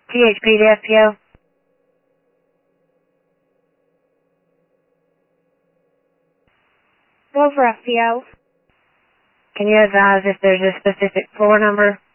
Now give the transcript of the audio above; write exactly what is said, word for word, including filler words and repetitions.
T H P to F P O. Go for F P O. Can you advise if there's a specific floor number?